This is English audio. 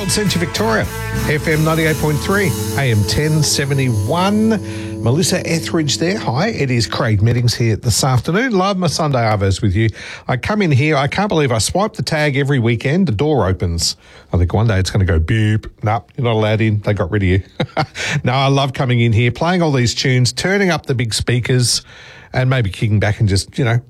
North Central Victoria, FM 98.3, AM 1071. Melissa Etheridge there. Hi, it is Craig Meddings here this afternoon. Love my Sunday Arvos with you. I come in here, I can't believe I swipe the tag every weekend, the door opens. I think one day it's going to go beep. No, you're not allowed in. They got rid of you. No, I love coming in here, playing all these tunes, turning up the big speakers, and maybe kicking back and just,